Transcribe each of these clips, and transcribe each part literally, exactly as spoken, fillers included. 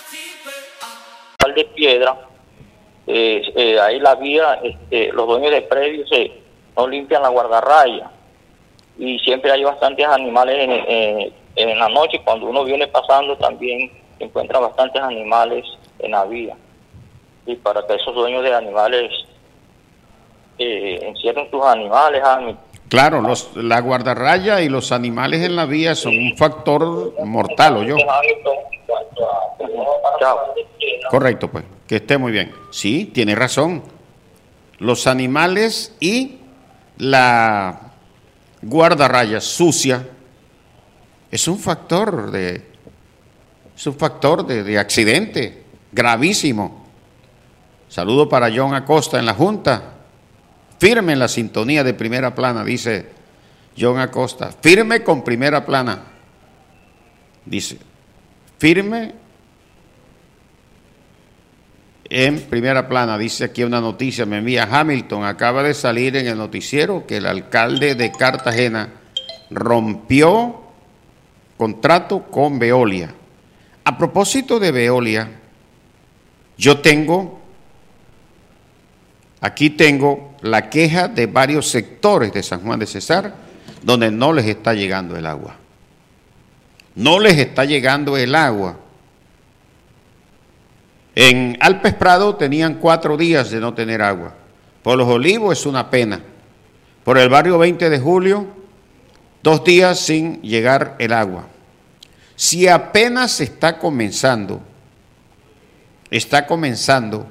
de piedra, eh, eh, ahí la vía, este, los dueños de predios se, no limpian la guardarraya y siempre hay bastantes animales en, en, en la noche. Cuando uno viene pasando también se encuentran bastantes animales en la vía, y para que esos dueños de animales eh, encierren sus animales. Ami. Claro, los, la guardarraya y los animales en la vía son un factor mortal, ¿o yo? Chao. Correcto, pues, que esté muy bien. Sí, tiene razón. Los animales y la guardarraya sucia es un factor de, es un factor de, de accidente gravísimo. Saludo para John Acosta en la Junta. Firme en la sintonía de Primera Plana, dice John Acosta. Firme con Primera Plana. Dice, firme en Primera Plana. Dice aquí una noticia, me envía Hamilton. Acaba de salir en el noticiero que el alcalde de Cartagena rompió contrato con Veolia. A propósito de Veolia, yo tengo... Aquí tengo la queja de varios sectores de San Juan de Cesar donde no les está llegando el agua. No les está llegando el agua. En Alpes Prado tenían cuatro días de no tener agua. Por Los Olivos es una pena. Por el barrio veinte de julio, dos días sin llegar el agua. Si apenas está comenzando, está comenzando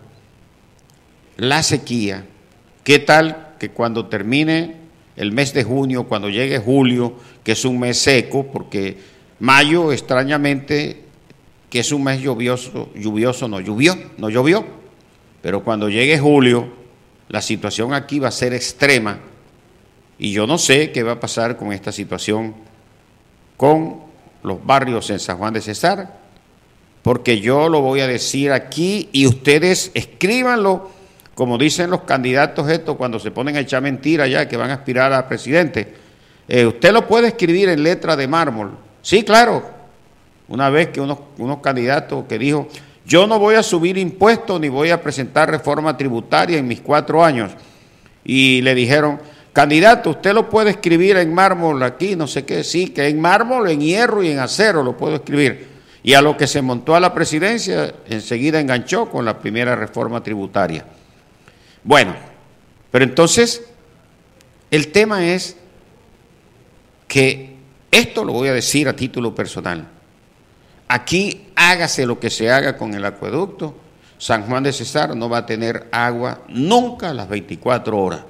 la sequía, ¿qué tal que cuando termine el mes de junio, cuando llegue julio, que es un mes seco, porque mayo extrañamente, que es un mes lluvioso, lluvioso no llovió, no llovió, pero cuando llegue julio, la situación aquí va a ser extrema y yo no sé qué va a pasar con esta situación con los barrios en San Juan de Cesar, porque yo lo voy a decir aquí y ustedes escríbanlo. Como dicen los candidatos estos cuando se ponen a echar mentiras ya que van a aspirar a presidente, eh, usted lo puede escribir en letra de mármol. Sí, claro. Una vez que unos, unos candidatos que dijo, yo no voy a subir impuestos ni voy a presentar reforma tributaria en mis cuatro años. Y le dijeron, candidato, usted lo puede escribir en mármol aquí, no sé qué, sí, que en mármol, en hierro y en acero lo puedo escribir. Y a lo que se montó a la presidencia, enseguida enganchó con la primera reforma tributaria. Bueno, pero entonces el tema es que esto lo voy a decir a título personal. Aquí hágase lo que se haga con el acueducto, San Juan de Cesar no va a tener agua nunca a las veinticuatro horas.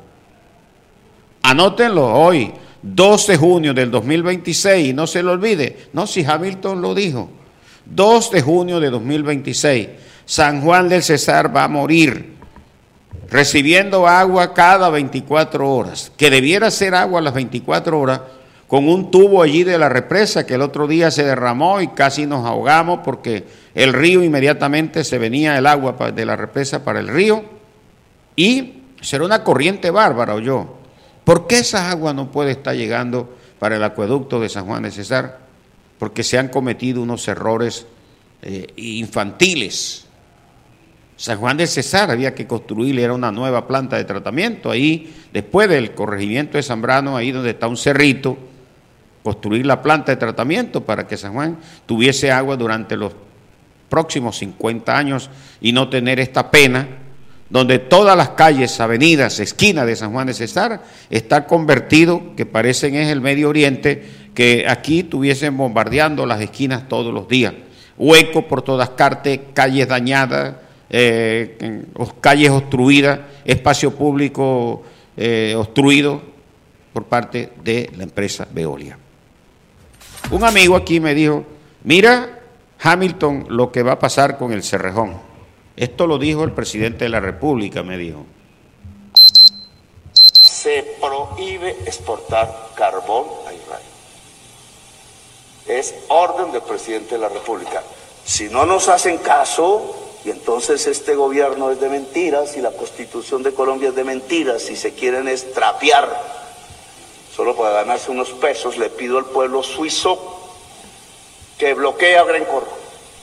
Anótenlo hoy, dos de junio del dos mil veintiséis, y no se lo olvide. No, si Hamilton lo dijo, dos de junio de dos mil veintiséis, San Juan del Cesar va a morir recibiendo agua cada veinticuatro horas, que debiera ser agua a las veinticuatro horas, con un tubo allí de la represa que el otro día se derramó y casi nos ahogamos porque el río inmediatamente se venía el agua de la represa para el río y será una corriente bárbara, ¿o yo? ¿Por qué esa agua no puede estar llegando para el acueducto de San Juan de Cesar? Porque se han cometido unos errores eh, infantiles. San Juan de Cesar había que construirle, era una nueva planta de tratamiento, ahí después del corregimiento de Zambrano, ahí donde está un cerrito, construir la planta de tratamiento para que San Juan tuviese agua durante los próximos cincuenta años y no tener esta pena, donde todas las calles, avenidas, esquinas de San Juan de Cesar está convertido, que parecen es el Medio Oriente, que aquí estuviesen bombardeando las esquinas todos los días, huecos por todas partes, calles dañadas, Eh, calles obstruidas, espacio público eh, obstruido por parte de la empresa Veolia. Un amigo aquí me dijo, mira Hamilton lo que va a pasar con el Cerrejón. Esto lo dijo el presidente de la República, me dijo. Se prohíbe exportar carbón a Israel. Es orden del presidente de la República. Si no nos hacen caso, y entonces este gobierno es de mentiras y la Constitución de Colombia es de mentiras, si se quieren extrapiar solo para ganarse unos pesos, le pido al pueblo suizo que bloquee a Glencore.